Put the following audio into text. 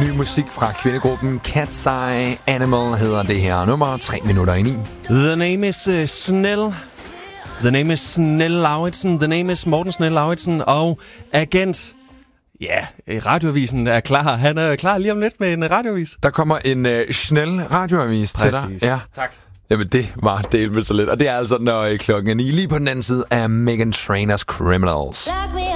Ny musik fra kvindegruppen Cat's Eye. Animal hedder det her nummer. 3 minutter ind i. The name is Snell. The name is Snell Lauritsen. The name is Morten Snell Lauritsen. Og agent. Ja, radioavisen er klar. Han er klar lige om lidt med en radioavis. Der kommer en Snell radioavis til dig. Ja. Tak. Jamen, det var delt med så lidt. Og det er altså, når klokken er 9. Lige på den anden side af Meghan Trainors Criminals.